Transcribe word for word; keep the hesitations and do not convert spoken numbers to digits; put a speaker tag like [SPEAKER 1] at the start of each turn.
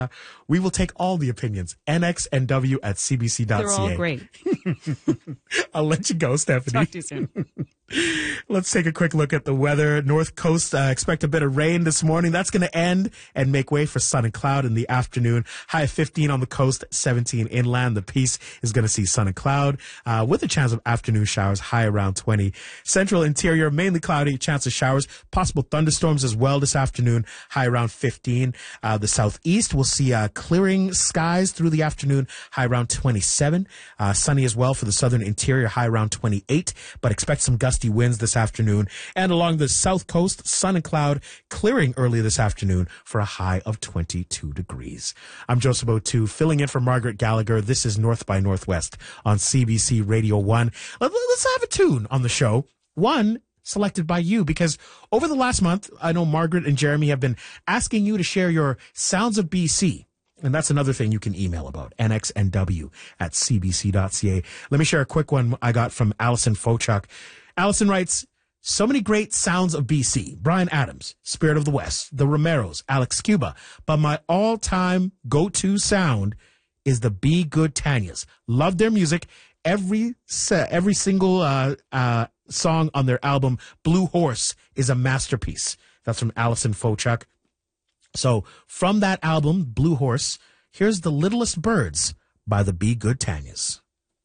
[SPEAKER 1] We will take all the opinions. N X N W at C B C dot C A.
[SPEAKER 2] They're all great.
[SPEAKER 1] I'll let you go, Stephanie.
[SPEAKER 2] Talk to you soon.
[SPEAKER 1] Let's take a quick look at the weather. North Coast, uh, expect a bit of rain this morning. That's going to end and make way for sun and cloud in the afternoon. High of fifteen on the coast, seventeen inland. The Peace is going to see sun and cloud uh, with a chance of afternoon showers, high around twenty. Central interior, mainly cloudy, chance of showers. Possible thunderstorms as well this afternoon, high around fifteen. Uh, the southeast will see uh, clearing skies through the afternoon, high around twenty-seven. Uh, sunny as well for the southern interior, high around twenty-eight. But expect some gusty winds this afternoon. And along the south coast, sun and cloud, clearing early this afternoon for a high of twenty-two degrees. I'm Joseph O'Toole, filling in for Margaret Gallagher. This is North by Northwest on C B C Radio one. Let, let's have a tune on the show. One selected by you, because over the last month, I know Margaret and Jeremy have been asking you to share your Sounds of B C. And that's another thing you can email about, N X N W at C B C dot C A. Let me share a quick one I got from Allison Fochuk. Allison writes, so many great sounds of B C. Bryan Adams, Spirit of the West, the Romeros, Alex Cuba. But my all-time go-to sound is the Be Good Tanyas. Love their music. Every every single uh, uh, song on their album, Blue Horse, is a masterpiece. That's from Allison Fochuk. So from that album, Blue Horse, here's The Littlest Birds by the Be Good Tanyas.